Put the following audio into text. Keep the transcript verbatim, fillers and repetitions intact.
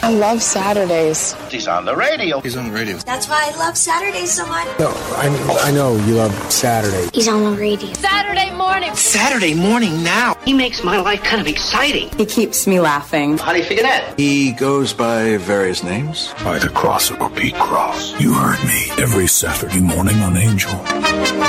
I love Saturdays. He's on the radio. He's on the radio. That's why I love Saturdays so much. No, I, I know you love Saturday. He's on the radio. Saturday morning. Saturday morning now. He makes my life kind of exciting. He keeps me laughing. How do you figure that? He goes by various names. Either Cross or Pete Cross. You heard me every Saturday morning on Angel.